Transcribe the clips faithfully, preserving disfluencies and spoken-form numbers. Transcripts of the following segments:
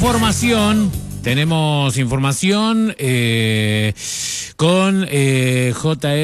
información. Tenemos información eh, con eh, J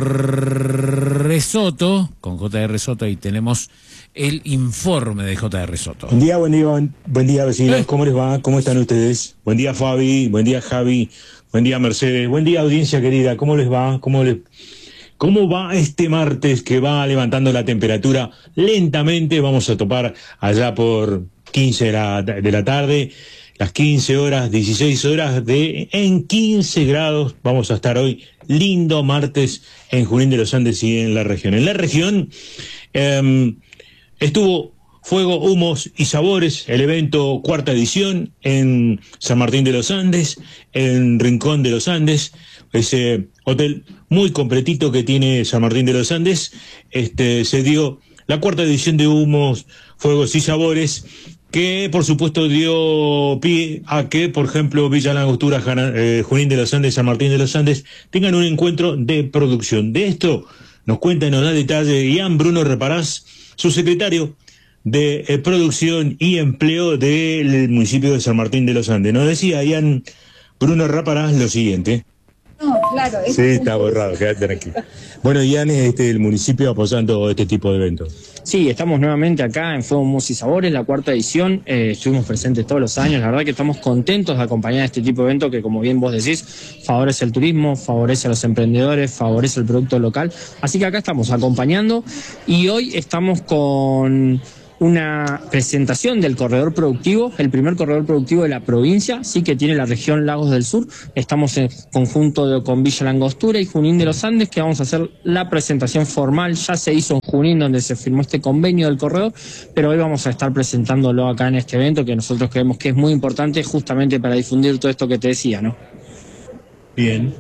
R Soto. Con J R Soto y tenemos el informe de J R Soto. Buen día, buen día, buen día, vecinos. ¿Eh? ¿Cómo les va? ¿Cómo están ustedes? Buen día, Fabi. Buen día, Javi. Buen día, Mercedes. Buen día, audiencia querida. ¿Cómo les va? ¿Cómo les... ¿Cómo va este martes que va levantando la temperatura lentamente? Vamos a topar allá por quince de la, de la tarde, las quince horas, dieciséis horas de en quince grados. Vamos a estar hoy, lindo martes, en Junín de los Andes y en la región. En la región eh, estuvo Fuego, Humos y Sabores, el evento cuarta edición en San Martín de los Andes, en Rincón de los Andes, ese hotel muy completito que tiene San Martín de los Andes. Este, se dio la cuarta edición de Humos, Fuegos y Sabores, que por supuesto dio pie a que, por ejemplo, Villa La Angostura, eh, Junín de los Andes, San Martín de los Andes, tengan un encuentro de producción. De esto nos cuenta y nos da detalle Ian Bruno Reparás, su secretario de eh, Producción y Empleo del municipio de San Martín de los Andes. Nos decía Ian Bruno Reparás lo siguiente. No, claro. Sí, está borrado, quédate tranquilo. Bueno, Ian es este, el municipio apoyando este tipo de eventos. Sí, estamos nuevamente acá en Fuego, Humos y Sabores, la cuarta edición. Eh, estuvimos presentes todos los años. La verdad que estamos contentos de acompañar este tipo de evento que, como bien vos decís, favorece el turismo, favorece a los emprendedores, favorece el producto local. Así que acá estamos acompañando y hoy estamos con una presentación del corredor productivo, el primer corredor productivo de la provincia, sí, que tiene la región Lagos del Sur. Estamos en conjunto de, con Villa La Angostura y Junín de los Andes, que vamos a hacer la presentación formal. Ya se hizo en Junín, donde se firmó este convenio del corredor, pero hoy vamos a estar presentándolo acá en este evento, que nosotros creemos que es muy importante justamente para difundir todo esto que te decía, ¿no? Bien.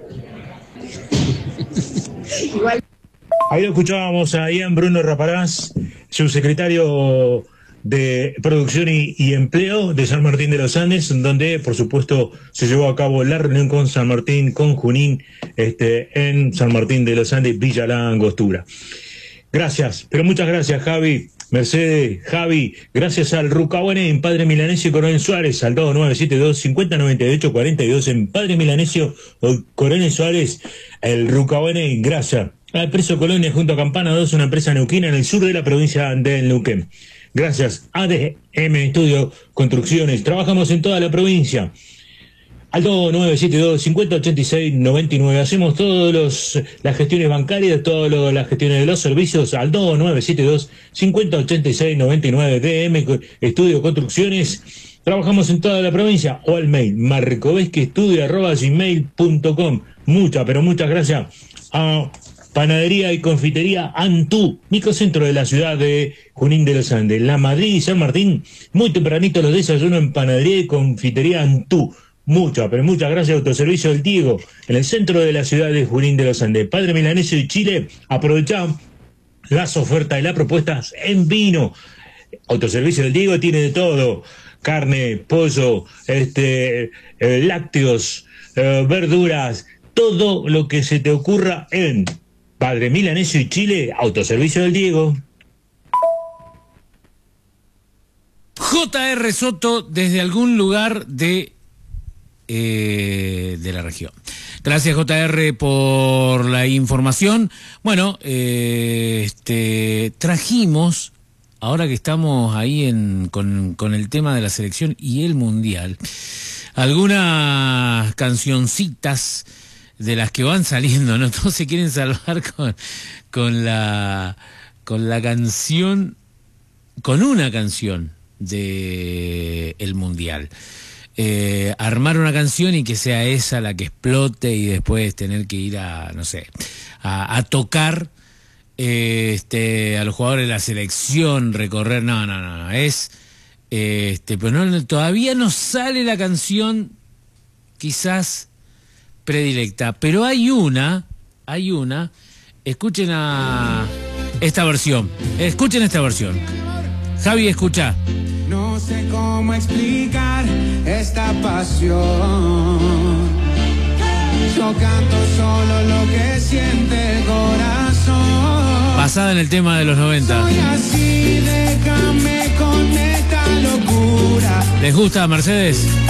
Igual. Ahí lo escuchábamos a Ian Bruno Reparás, subsecretario de Producción y, y Empleo de San Martín de los Andes, donde, por supuesto, se llevó a cabo la reunión con San Martín, con Junín, este, en San Martín de los Andes, Villa La Angostura. Gracias, pero muchas gracias, Javi, Mercedes, Javi, gracias al Rucahuene en Padre Milanesio y Coronel Suárez, al dos nueve siete dos, cincuenta noventa y ocho cuarenta y dos en Padre Milanesio o Coronel Suárez, el Rucahuene, gracias. Al Preso Colonia junto a Campana dos, una empresa neuquina en el sur de la provincia de Neuquén. Gracias. A D M Estudio Construcciones. Trabajamos en toda la provincia. Al dos nueve siete dos, cincuenta ochenta y seis noventa y nueve. Hacemos todas las gestiones bancarias, todas las gestiones de los servicios. Al dos nueve siete dos, cincuenta ochenta y seis noventa y nueve. D M Estudio Construcciones. Trabajamos en toda la provincia. O al mail marcovesquestudio arroba gmail punto com. Muchas, pero muchas gracias a Panadería y Confitería Antú, microcentro de la ciudad de Junín de los Andes. La Madrid y San Martín, muy tempranito los desayunos en Panadería y Confitería Antú. Muchas, pero muchas gracias a Autoservicio del Diego, en el centro de la ciudad de Junín de los Andes. Padre Milanesio y Chile, aprovechamos las ofertas y las propuestas en vino. Autoservicio del Diego tiene de todo: carne, pollo, este, eh, lácteos, eh, verduras, todo lo que se te ocurra en Padre Milanesio y Chile, Autoservicio del Diego. J R Soto desde algún lugar de, eh, de la región. Gracias, J R, por la información. Bueno, eh, este, trajimos, ahora que estamos ahí en, con, con el tema de la selección y el mundial, algunas cancioncitas de las que van saliendo, ¿no? Todos se quieren salvar con, con la con la canción, con una canción de el mundial. Eh, armar una canción y que sea esa la que explote y después tener que ir a, no sé, a, a tocar eh, este, a los jugadores de la selección, recorrer, no, no, no, no, es, eh, este, pero no, todavía no sale la canción, quizás predilecta, pero hay una, hay una, escuchen a esta versión, escuchen esta versión. Javi, escucha. No sé cómo explicar esta pasión. Yo canto solo lo que siente el corazón. basada en el tema de los noventa. Soy así, déjame con esta locura. ¿Les gusta, Mercedes?